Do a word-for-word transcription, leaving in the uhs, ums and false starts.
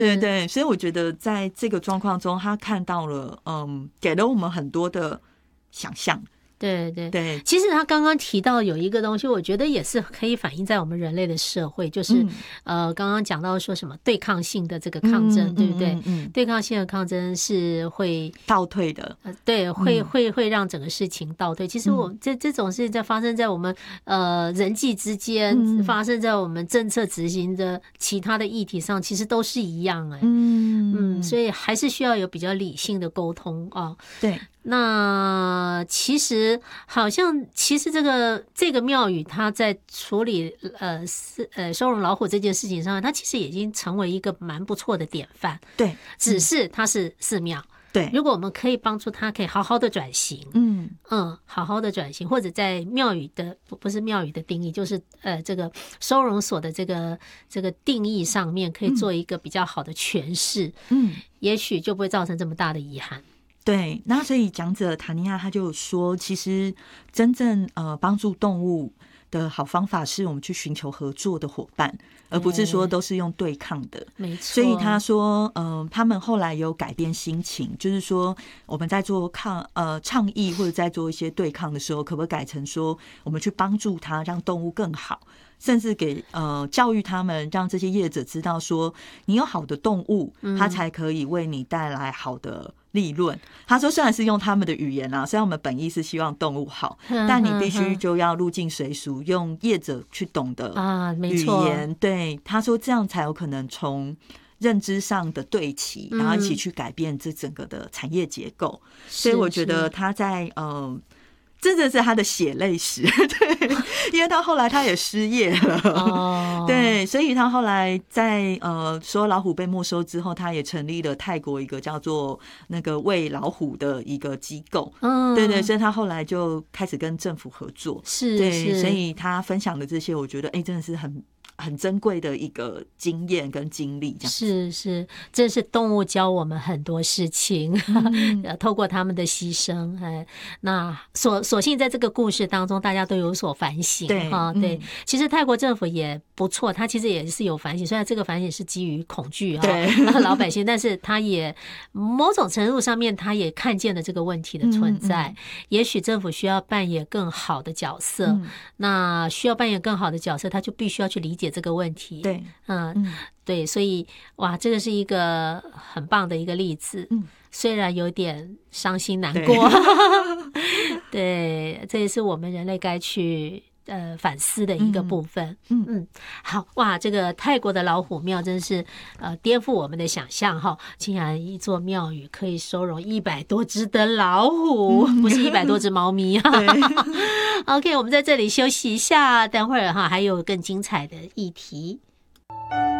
对对，所以我觉得在这个状况中，他看到了，嗯，给了我们很多的想象。 对对对， 其实他刚刚提到有一个东西，我觉得也是可以反映在我们人类的社会，就是、嗯、呃，刚刚讲到说什么对抗性的这个抗争，嗯、对不对？嗯嗯嗯、对抗性的抗争是会倒退的， 呃、对，会会会让整个事情倒退。其实我、嗯、这这种事情在发生在我们呃人际之间，嗯、发生在我们政策执行的其他的议题上，其实都是一样哎、欸。嗯嗯，所以还是需要有比较理性的沟通啊。 对。 那其实好像，其实这个这个庙宇，它在处理呃是呃收容老虎这件事情上，它其实已经成为一个蛮不错的典范。 对， 只是它是寺庙。 对， 如果我们可以帮助它，可以好好的转型，嗯嗯，好好的转型，或者在庙宇的不是庙宇的定义，就是呃这个收容所的这个这个定义上面，可以做一个比较好的诠释，嗯，也许就不会造成这么大的遗憾。 对，那所以讲者塔尼亚他就说，其实真正呃帮助动物的好方法是我们去寻求合作的伙伴，而不是说都是用对抗的。 没错。 所以他说，嗯、呃，他们后来有改变心情，就是说我们在做抗呃倡议或者在做一些对抗的时候，可不可以改成说我们去帮助他，让动物更好。甚至给呃教育他们，让这些业者知道说，你有好的动物，它才可以为你带来好的利润。他说，虽然是用他们的语言啊，虽然我们本意是希望动物好，但你必须就要入境随俗，用业者去懂的语言。对，他说这样才有可能从认知上的对齐，然后一起去改变这整个的产业结构。所以我觉得他在呃。真的是他的血泪史，对，因为他后来他也失业了，哦、对，所以他后来在呃说老虎被没收之后，他也成立了泰国一个叫做那个喂老虎的一个机构，嗯，对对，所以他后来就开始跟政府合作， 是， 对，所以他分享的这些，我觉得哎、欸，真的是很。很珍贵的一个经验跟经历，这样是是，这是动物教我们很多事情，嗯、透过他们的牺牲，哎，那所所幸在这个故事当中，大家都有所反省， 对哈， 对。嗯、其实泰国政府也不错，他其实也是有反省，虽然这个反省是基于恐惧啊，老百姓，但是他也某种程度上面，他也看见了这个问题的存在。嗯嗯、也许政府需要扮演更好的角色，嗯、那需要扮演更好的角色，他就必须要去理解这个问题， 对， 嗯，嗯对，所以哇，这个是一个很棒的一个例子，嗯，虽然有点伤心难过，对，对，这也是我们人类该去呃反思的一个部分，嗯嗯，好哇，这个泰国的老虎庙真是呃颠覆我们的想象哈，竟然一座庙宇可以收容一百多只的老虎，嗯、不是一百多只猫咪哈。OK， 我们在这里休息一下，等会儿哈还有更精彩的议题。